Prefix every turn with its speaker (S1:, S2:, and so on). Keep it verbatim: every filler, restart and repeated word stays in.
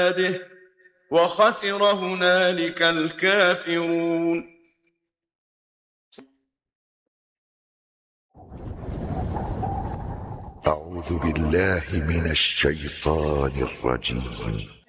S1: وخسر هنالك الكافرون.
S2: أعوذ بالله من الشيطان الرجيم.